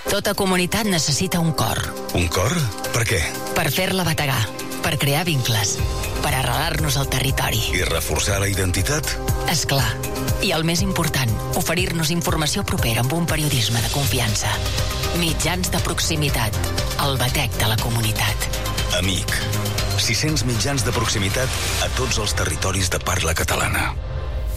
Tota comunitat necessita un cor. Un cor? Per què? Per fer-la bategar, per crear vincles, per arrelar-nos al territori. I reforçar la identitat? És clar. I el més important, oferir-nos informació propera amb un periodisme de confiança. Mitjans de proximitat, el batec de la comunitat. Amic. 600 mitjans de proximitat a tots els territoris de parla catalana.